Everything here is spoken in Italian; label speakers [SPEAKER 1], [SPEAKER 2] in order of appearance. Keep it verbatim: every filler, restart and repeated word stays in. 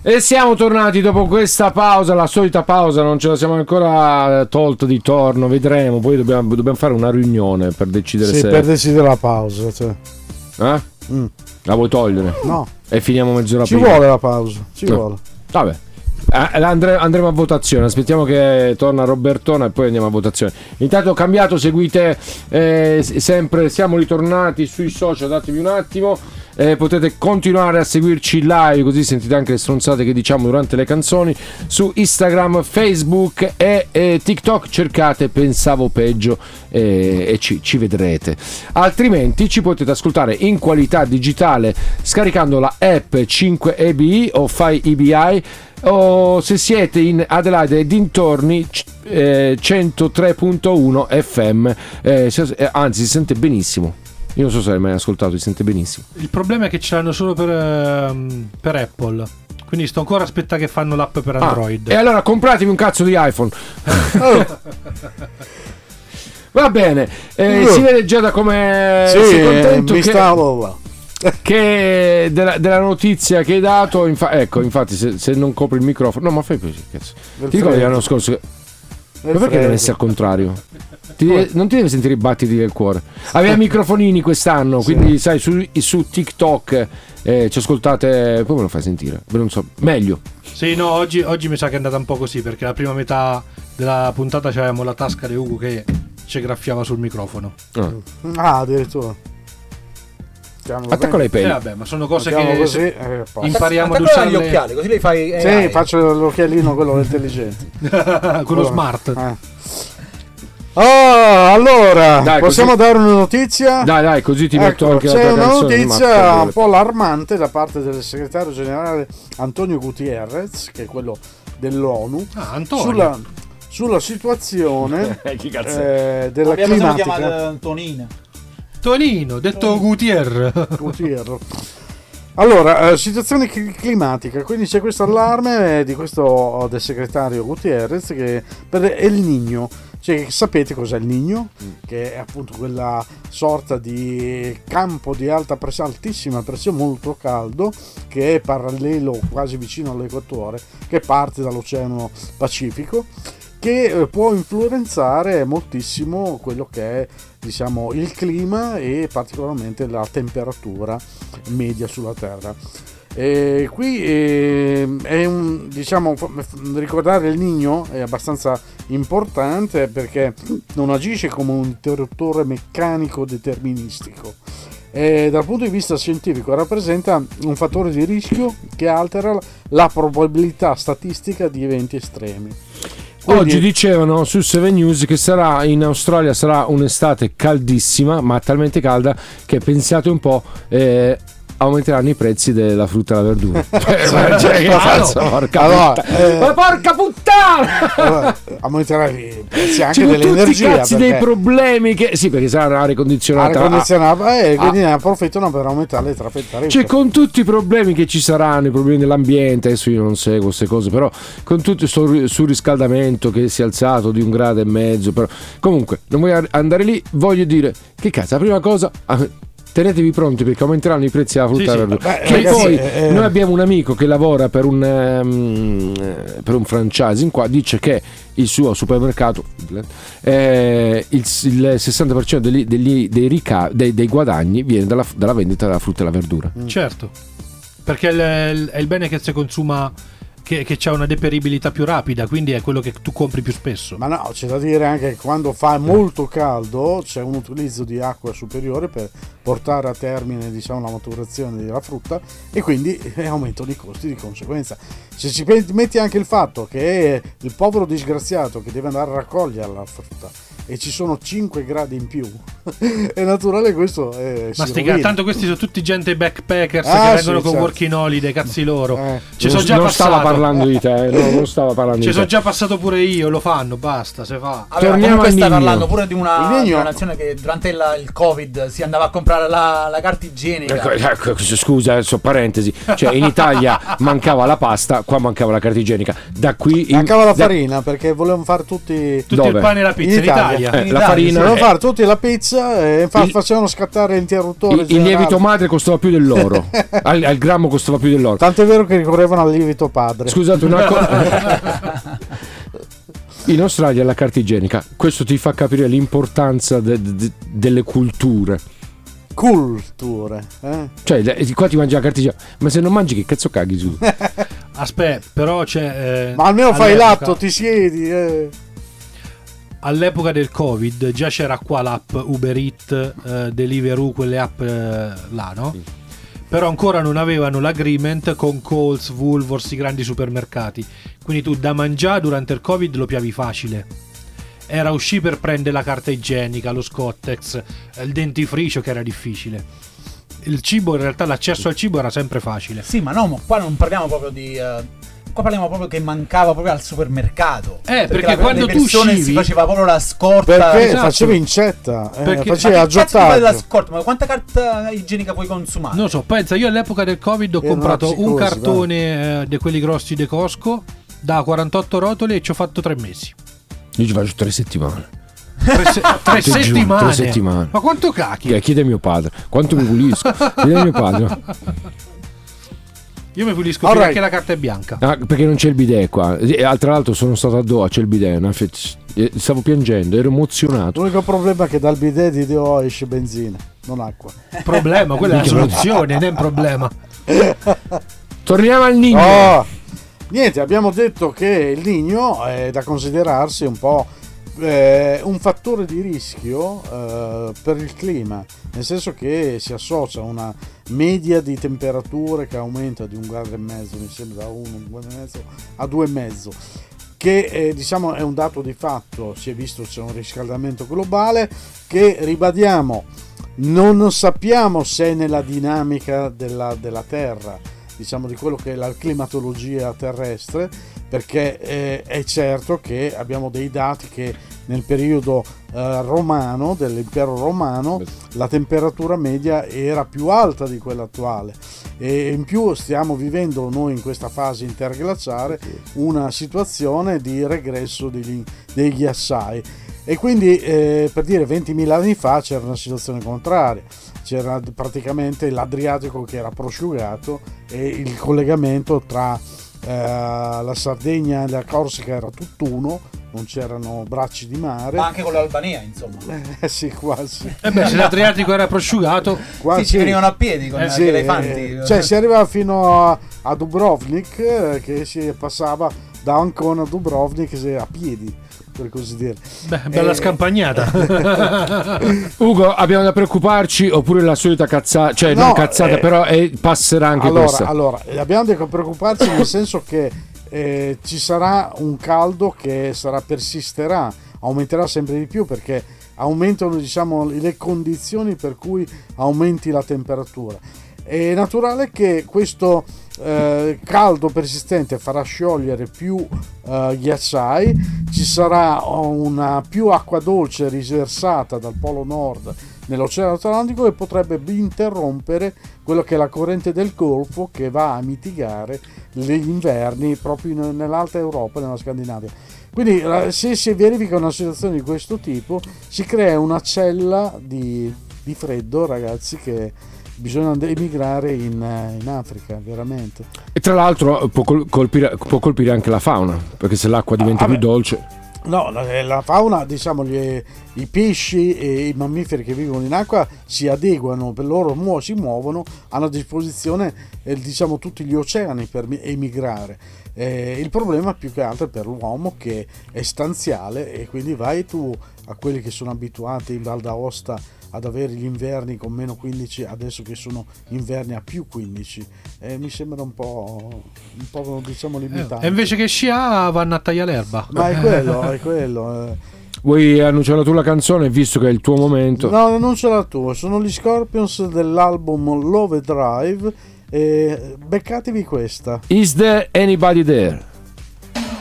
[SPEAKER 1] E siamo tornati dopo questa pausa, la solita pausa, non ce la siamo ancora tolta di torno, vedremo, poi dobbiamo, dobbiamo fare una riunione per decidere
[SPEAKER 2] sì,
[SPEAKER 1] se...
[SPEAKER 2] per decidere la pausa, cioè.
[SPEAKER 1] Eh? Mm. La vuoi togliere?
[SPEAKER 2] No.
[SPEAKER 1] E finiamo mezz'ora
[SPEAKER 2] ci
[SPEAKER 1] prima.
[SPEAKER 2] Ci vuole la pausa, ci no. vuole.
[SPEAKER 1] Vabbè. Andre, andremo a votazione, aspettiamo che torna Robertona e poi andiamo a votazione. Intanto ho cambiato, seguite eh, sempre, siamo ritornati sui social, datevi un attimo, eh, potete continuare a seguirci live così sentite anche le stronzate che diciamo durante le canzoni su Instagram, Facebook e eh, TikTok, cercate Pensavo Peggio eh, e ci, ci vedrete. Altrimenti ci potete ascoltare in qualità digitale scaricando la app cinque E B I o Fai E B I, o se siete in Adelaide e dintorni eh, centotré virgola uno F M, eh, anzi si sente benissimo. Io non so se l'hai mai ascoltato, si sente benissimo.
[SPEAKER 3] Il problema è che ce l'hanno solo per, per Apple, quindi sto ancora a aspettare che fanno l'app per Android.
[SPEAKER 1] Ah, e allora compratevi un cazzo di iPhone. Va bene, eh, si vede già da come
[SPEAKER 2] sì,
[SPEAKER 1] sei contento
[SPEAKER 2] mi
[SPEAKER 1] che...
[SPEAKER 2] stavo
[SPEAKER 1] che della, della notizia che hai dato, infa- ecco, infatti se, se non copri il microfono, no, ma fai così, cazzo. Ti ricordi l'anno scorso che... ma perché non essere al contrario? Ti deve, non ti devi sentire i battiti del cuore. Aveva microfonini quest'anno, sì. Quindi sai su, su TikTok eh, ci ascoltate, come lo fai sentire? Non so, meglio.
[SPEAKER 3] Sì, no, oggi, oggi mi sa che è andata un po' così, perché la prima metà della puntata c'avevamo la tasca di Ugo che ci graffiava sul microfono.
[SPEAKER 2] Ah, ah addirittura.
[SPEAKER 1] Attacco ai peli.
[SPEAKER 3] Eh, vabbè, ma sono cose
[SPEAKER 2] Mettiamo
[SPEAKER 3] che
[SPEAKER 2] così, eh,
[SPEAKER 3] impariamo ad usare
[SPEAKER 4] gli occhiali, così li fai. Eh,
[SPEAKER 2] sì,
[SPEAKER 4] hai.
[SPEAKER 2] faccio l'occhialino quello intelligente.
[SPEAKER 3] quello, quello smart.
[SPEAKER 2] Eh. Oh, allora,
[SPEAKER 1] dai,
[SPEAKER 2] possiamo
[SPEAKER 1] così...
[SPEAKER 2] dare una notizia?
[SPEAKER 1] Dai, dai, così ti
[SPEAKER 2] ecco,
[SPEAKER 1] metto anche
[SPEAKER 2] c'è
[SPEAKER 1] la
[SPEAKER 2] una
[SPEAKER 1] canzone,
[SPEAKER 2] notizia un po' allarmante da parte del segretario generale Antonio Gutierrez, che è quello dell'ONU,
[SPEAKER 3] ah, Antonio.
[SPEAKER 2] sulla sulla situazione eh, della
[SPEAKER 4] Abbiamo
[SPEAKER 2] climatica.
[SPEAKER 4] chiamato Antonina.
[SPEAKER 3] Tonino, detto Gutier.
[SPEAKER 2] Gutier. Allora, eh, situazione climatica, quindi c'è questo allarme di questo del segretario Gutierrez che per El Niño, cioè sapete cos'è il Niño? Mm. Che è appunto quella sorta di campo di alta pressione, altissima pressione, molto caldo, che è parallelo quasi vicino all'equatore, che parte dall'Oceano Pacifico, che può influenzare moltissimo quello che è, diciamo, il clima e particolarmente la temperatura media sulla Terra. E qui eh, è un, diciamo, ricordare il Niño è abbastanza importante perché non agisce come un interruttore meccanico deterministico. E dal punto di vista scientifico rappresenta un fattore di rischio che altera la probabilità statistica di eventi estremi. Quindi...
[SPEAKER 1] Oggi dicevano su Seven News che sarà in Australia sarà un'estate caldissima, ma talmente calda che pensate un po' eh, aumenteranno i prezzi della frutta e la verdura. Cioè, che cazzo, porca
[SPEAKER 2] allora,
[SPEAKER 1] puttana.
[SPEAKER 2] eh,
[SPEAKER 1] ma porca puttana!
[SPEAKER 2] Allora, aumenterà i prezzi anche
[SPEAKER 1] cioè,
[SPEAKER 2] dell'energia.
[SPEAKER 1] Tutti i cazzi
[SPEAKER 2] perché...
[SPEAKER 1] dei problemi che sì, perché sarà aria condizionata.
[SPEAKER 2] Aria condizionata, eh,
[SPEAKER 1] ah,
[SPEAKER 2] quindi ne approfittano per aumentare le tariffe.
[SPEAKER 1] Cioè, con tutti i problemi che ci saranno, i problemi dell'ambiente, adesso io non seguo queste cose, però con tutto il surriscaldamento che si è alzato di un grado e mezzo, però comunque non voglio andare lì, voglio dire che cazzo, la prima cosa, tenetevi pronti perché aumenteranno i prezzi della frutta e sì, verdura. Sì. Che ragazzi, poi eh, noi abbiamo un amico che lavora per un um, per un franchising qua, dice che il suo supermercato eh, il, il sessanta per cento degli, degli, dei, rica- dei, dei guadagni viene dalla, dalla vendita della frutta e la verdura.
[SPEAKER 3] Mm. Certo, perché è il, è il bene che si consuma, che, che c'è una deperibilità più rapida, quindi è quello che tu compri più spesso.
[SPEAKER 2] Ma no, c'è da dire anche che quando fa molto caldo c'è un utilizzo di acqua superiore per portare a termine, diciamo, la maturazione della frutta e quindi aumentano i costi di conseguenza. Se ci metti anche il fatto che è il povero disgraziato che deve andare a raccogliere la frutta e ci sono cinque gradi in più, è naturale questo. Eh,
[SPEAKER 3] ma stica, tanto questi sono tutti gente backpackers
[SPEAKER 2] ah,
[SPEAKER 3] che vengono
[SPEAKER 2] sì,
[SPEAKER 3] con
[SPEAKER 2] certo.
[SPEAKER 3] working holiday, cazzi loro.
[SPEAKER 2] Eh.
[SPEAKER 3] Ci
[SPEAKER 1] non,
[SPEAKER 3] sono già
[SPEAKER 1] non
[SPEAKER 3] passato.
[SPEAKER 1] stava parlando di te, no, non stava parlando
[SPEAKER 3] ci
[SPEAKER 1] di
[SPEAKER 3] sono
[SPEAKER 1] te.
[SPEAKER 3] già passato pure io, lo fanno, basta, se fa.
[SPEAKER 4] Allora,
[SPEAKER 1] torniamo
[SPEAKER 4] comunque
[SPEAKER 1] al
[SPEAKER 4] stai
[SPEAKER 1] Niño.
[SPEAKER 4] parlando pure di una, di una nazione che durante il, il Covid si andava a comprare la, la carta igienica.
[SPEAKER 1] Ecco, ecco, scusa, adesso parentesi, cioè in Italia mancava la pasta, qua mancava la carta igienica. Da qui in,
[SPEAKER 2] mancava la
[SPEAKER 1] da...
[SPEAKER 2] farina perché volevano fare tutti
[SPEAKER 3] tutti il pane e la pizza in,
[SPEAKER 2] in Italia.
[SPEAKER 3] in Italia.
[SPEAKER 1] Eh,
[SPEAKER 4] In
[SPEAKER 1] la
[SPEAKER 4] Italia,
[SPEAKER 1] farina
[SPEAKER 2] Dovevano
[SPEAKER 1] eh,
[SPEAKER 2] fare tutti la pizza e fa-
[SPEAKER 1] Il-
[SPEAKER 2] facevano scattare l'interruttore
[SPEAKER 1] il, il
[SPEAKER 2] generale.
[SPEAKER 1] lievito madre costava più dell'oro. al, al grammo costava più dell'oro.
[SPEAKER 2] Tanto è vero che ricorrevano al lievito padre.
[SPEAKER 1] Scusate, una cosa. In Australia la carta igienica, questo ti fa capire l'importanza de- de- delle culture.
[SPEAKER 2] Culture. Eh?
[SPEAKER 1] Cioè, le- qua ti mangi la carta igienica, ma se non mangi che cazzo caghi su?
[SPEAKER 3] Aspetta, però c'è. eh,
[SPEAKER 2] Ma almeno fai
[SPEAKER 3] all'epoca-
[SPEAKER 2] l'atto, ti siedi. Eh.
[SPEAKER 3] All'epoca del Covid già c'era qua l'app Uber Eats, eh, Deliveroo, quelle app eh, là, no? Però ancora non avevano l'agreement con Coles, Woolworths, i grandi supermercati. Quindi tu da mangiare durante il Covid lo piavi facile. Era uscì per prendere la carta igienica, lo Scottex, eh, il dentifricio che era difficile. Il cibo, in realtà l'accesso al cibo era sempre facile.
[SPEAKER 4] Sì, ma no, ma qua non parliamo proprio di... eh, qua parliamo proprio che mancava proprio al supermercato.
[SPEAKER 3] Eh, perché
[SPEAKER 4] la-
[SPEAKER 3] quando
[SPEAKER 4] le
[SPEAKER 3] tu
[SPEAKER 4] persone
[SPEAKER 3] uscivi-
[SPEAKER 4] si faceva proprio la scorta.
[SPEAKER 2] Perché
[SPEAKER 3] esatto.
[SPEAKER 2] facevi incetta, eh,
[SPEAKER 3] Perché-
[SPEAKER 2] facevi
[SPEAKER 4] Ma che cazzo ti fai della
[SPEAKER 2] aggiottaggio.
[SPEAKER 4] scorta? Ma quanta carta igienica puoi consumare?
[SPEAKER 3] Non so, pensa, io all'epoca del Covid ho
[SPEAKER 2] Era una
[SPEAKER 3] comprato un
[SPEAKER 2] psicosi,
[SPEAKER 3] cartone eh, di quelli grossi di Costco da quarantotto rotoli e ci ho fatto tre mesi.
[SPEAKER 1] Io ci faccio tre settimane.
[SPEAKER 3] Tre, se- tre
[SPEAKER 1] Ti giuro,
[SPEAKER 3] settimane.
[SPEAKER 1] tre settimane.
[SPEAKER 3] Ma quanto cacchio?
[SPEAKER 1] Che chiede a mio padre quanto mi pulisco. Chiede a mio padre.
[SPEAKER 3] Io mi pulisco
[SPEAKER 2] Alright.
[SPEAKER 3] fino a che la carta è bianca.
[SPEAKER 1] Ah, perché non c'è il bidet qua. E, ah, tra l'altro sono stato a Doha, c'è il bidet. una fe- eh, Stavo piangendo, ero emozionato.
[SPEAKER 2] L'unico problema è che dal bidet di Deo esce benzina, non acqua.
[SPEAKER 3] Problema, quella è la soluzione, non è un problema.
[SPEAKER 1] Torniamo al Nino.
[SPEAKER 2] Oh, niente, abbiamo detto che il ligno è da considerarsi un po' eh, un fattore di rischio eh, per il clima, nel senso che si associa a una media di temperature che aumenta di un grado e mezzo, mi sembra da uno, un grado e mezzo a due e mezzo, che eh, diciamo è un dato di fatto. Si è visto c'è un riscaldamento globale che, ribadiamo, non sappiamo se è nella dinamica della, della Terra, diciamo di quello che è la climatologia terrestre, perché eh, è certo che abbiamo dei dati che nel periodo eh, romano, dell'impero romano, la temperatura media era più alta di quella attuale, e in più stiamo vivendo noi in questa fase interglaciare una situazione di regresso degli, dei ghiacciai, e quindi eh, per dire ventimila anni fa c'era una situazione contraria, c'era praticamente l'Adriatico che era prosciugato e il collegamento tra eh, la Sardegna e la Corsica era tutt'uno, non c'erano bracci di mare.
[SPEAKER 4] Ma anche con l'Albania, insomma.
[SPEAKER 2] Eh sì, quasi.
[SPEAKER 3] E beh, se l'Adriatico era prosciugato,
[SPEAKER 2] quasi.
[SPEAKER 4] Sì, ci venivano a piedi con
[SPEAKER 3] Eh,
[SPEAKER 4] gli
[SPEAKER 2] Sì,
[SPEAKER 4] elefanti.
[SPEAKER 2] eh, cioè si arrivava fino a, a Dubrovnik, eh, che si passava da Ancona a Dubrovnik a piedi, per così dire.
[SPEAKER 3] beh, bella
[SPEAKER 2] Eh,
[SPEAKER 3] scampagnata.
[SPEAKER 1] Ugo, abbiamo da preoccuparci oppure la solita cazzata, cioè
[SPEAKER 2] No,
[SPEAKER 1] non cazzata,
[SPEAKER 2] eh,
[SPEAKER 1] però è- passerà anche
[SPEAKER 2] allora,
[SPEAKER 1] questa.
[SPEAKER 2] allora, abbiamo da preoccuparci nel senso che eh, ci sarà un caldo che sarà persisterà, aumenterà sempre di più, perché aumentano, diciamo, le condizioni per cui aumenti la temperatura. È naturale che questo eh, caldo persistente farà sciogliere più eh, ghiacciai, ci sarà una più acqua dolce riversata dal polo nord nell'Oceano Atlantico e potrebbe interrompere quello che è la corrente del Golfo, che va a mitigare gli inverni proprio in- nell'Alta Europa e nella Scandinavia. Quindi eh, se si verifica una situazione di questo tipo si crea una cella di, di freddo, ragazzi, che bisogna emigrare in, eh, in Africa, veramente.
[SPEAKER 1] E tra l'altro può col- colpire, può colpire anche la fauna, perché se l'acqua diventa
[SPEAKER 2] Ah,
[SPEAKER 1] più
[SPEAKER 2] vabbè.
[SPEAKER 1] dolce.
[SPEAKER 2] No, la, la fauna, diciamo, gli- i pesci e i mammiferi che vivono in acqua si adeguano, per loro muo- si muovono, hanno a disposizione eh, diciamo tutti gli oceani per mi- emigrare. Eh, il problema più che altro è per l'uomo, che è stanziale, e quindi vai tu a quelli che sono abituati in Val d'Aosta ad avere gli inverni con meno quindici, adesso che sono inverni a più quindici, eh, mi sembra un po', un po' diciamo limitante.
[SPEAKER 3] E invece che scià vanno a tagliare l'erba.
[SPEAKER 2] Ma è quello, è quello. eh.
[SPEAKER 1] Vuoi annunciare tu la canzone, visto che è il tuo momento?
[SPEAKER 2] No, non ce l'ha tu, sono gli Scorpions dell'album Love Drive, e beccatevi questa.
[SPEAKER 1] Is there anybody there?